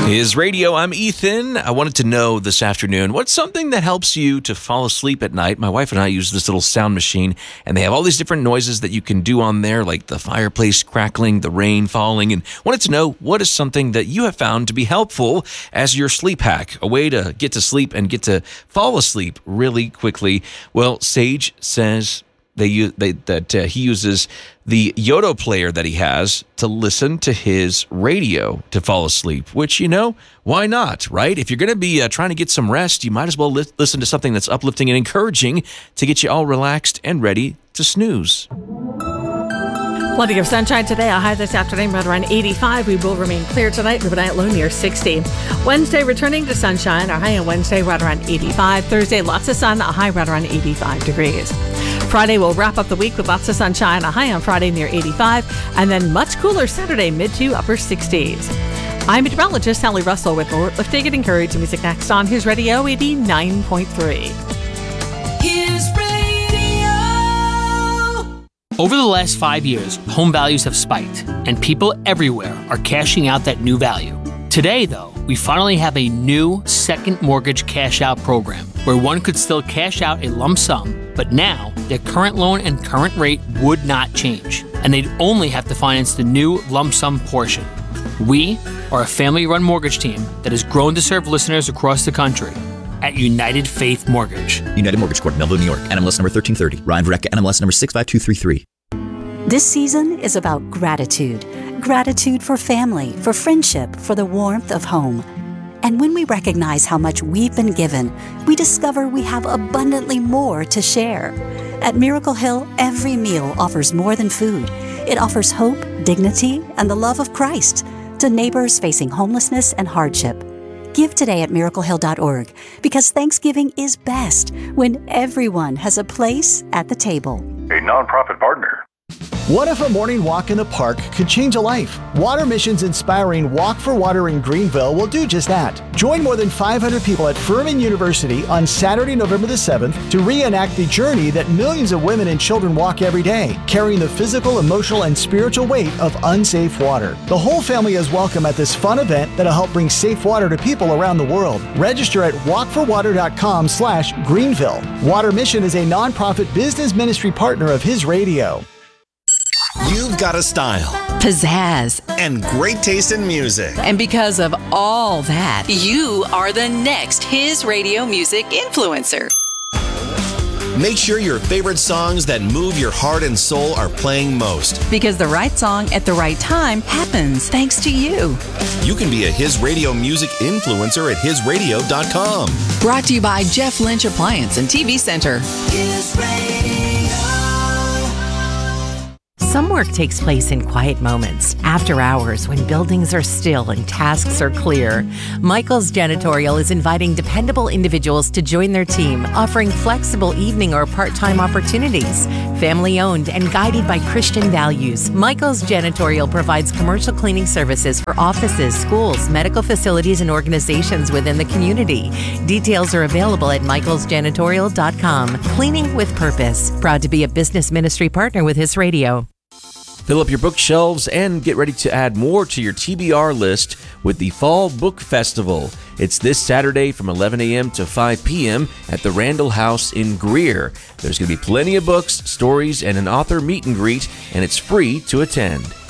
His Radio, I'm Ethan. I wanted to know this afternoon, what's something that helps you to fall asleep at night? My wife and I use this little sound machine, and they have all these different noises that you can do on there, like the fireplace crackling, the rain falling, and wanted to know what is something that you have found to be helpful as your sleep hack, a way to get to sleep and get to fall asleep really quickly. Well, Sage says he uses the Yoto player that he has to listen to his radio to fall asleep, which, why not, right? If you're going to be trying to get some rest, you might as well listen to something that's uplifting and encouraging to get you all relaxed and ready to snooze. Plenty of sunshine today. A high this afternoon right around 85. We will remain clear tonight. Overnight low near 60. Wednesday returning to sunshine. Our high on Wednesday right around 85. Thursday lots of sun. A high right around 85 degrees. Friday will wrap up the week with lots of sunshine. A high on Friday near 85. And then much cooler Saturday, mid to upper 60s. I'm meteorologist Sally Russell with more uplifting and encouraging music next on His Radio 89.3. His Radio. Over the last 5 years, home values have spiked, and people everywhere are cashing out that new value. Today, though, we finally have a new second mortgage cash out program where one could still cash out a lump sum, but now their current loan and current rate would not change, and they'd only have to finance the new lump sum portion. We are a family-run mortgage team that has grown to serve listeners across the country at United Faith Mortgage. United Mortgage Corp, Melville, New York. NMLS number 1330. Ryan Verrecka, NMLS number 65233. This season is about gratitude. Gratitude for family, for friendship, for the warmth of home. And when we recognize how much we've been given, we discover we have abundantly more to share. At Miracle Hill, every meal offers more than food. It offers hope, dignity, and the love of Christ to neighbors facing homelessness and hardship. Give today at miraclehill.org, because Thanksgiving is best when everyone has a place at the table. A nonprofit partner. What if a morning walk in the park could change a life? Water Mission's inspiring Walk for Water in Greenville will do just that. Join more than 500 people at Furman University on Saturday, November the 7th to reenact the journey that millions of women and children walk every day, carrying the physical, emotional, and spiritual weight of unsafe water. The whole family is welcome at this fun event that'll help bring safe water to people around the world. Register at walkforwater.com/Greenville. Water Mission is a nonprofit business ministry partner of His Radio. You've got a style, pizzazz, and great taste in music. And because of all that, You are the next His Radio music influencer. Make sure your favorite songs that move your heart and soul are playing most. because the right song at the right time happens thanks to you. You can be a His Radio music influencer at hisradio.com. Brought to you by Jeff Lynch Appliance and TV Center. His Radio. Some work takes place in quiet moments, after hours, when buildings are still and tasks are clear. Michael's Janitorial is inviting dependable individuals to join their team, offering flexible evening or part-time opportunities. Family-owned and guided by Christian values, Michael's Janitorial provides commercial cleaning services for offices, schools, medical facilities, and organizations within the community. Details are available at michaelsjanitorial.com. Cleaning with purpose. Proud to be a business ministry partner with His Radio. Fill up your bookshelves and get ready to add more to your TBR list with the Fall Book Festival. It's this Saturday from 11 a.m. to 5 p.m. at the Randall House in Greer. There's going to be plenty of books, stories, and an author meet and greet, and it's free to attend.